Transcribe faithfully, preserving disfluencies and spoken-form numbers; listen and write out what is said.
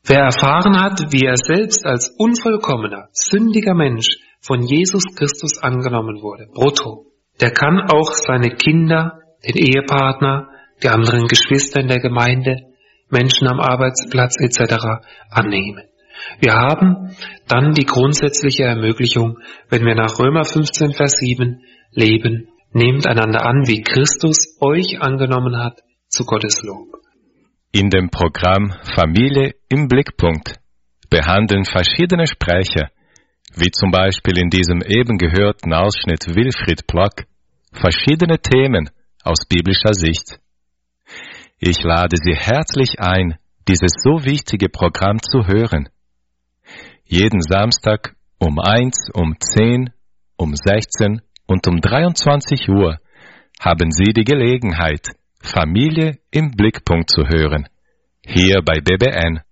Wer erfahren hat, wie er selbst als unvollkommener, sündiger Mensch von Jesus Christus angenommen wurde, brutto, der kann auch seine Kinder, den Ehepartner, die anderen Geschwister in der Gemeinde, Menschen am Arbeitsplatz et cetera annehmen. Wir haben dann die grundsätzliche Ermöglichung, wenn wir nach Römer fünfzehn, Vers sieben leben, nehmt einander an, wie Christus euch angenommen hat, zu Gottes Lob. In dem Programm Familie im Blickpunkt behandeln verschiedene Sprecher, wie zum Beispiel in diesem eben gehörten Ausschnitt Wilfried Plock, verschiedene Themen aus biblischer Sicht. Ich lade Sie herzlich ein, dieses so wichtige Programm zu hören. Jeden Samstag um eins, um zehn, um sechzehn und um dreiundzwanzig Uhr haben Sie die Gelegenheit, Familie im Blickpunkt zu hören, hier bei B B N.